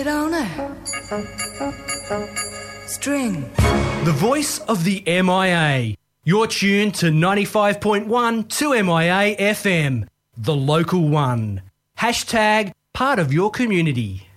On it. String. The voice of the MIA. You're tuned to 95.1 2MIA FM, the local one. Hashtag part of your community.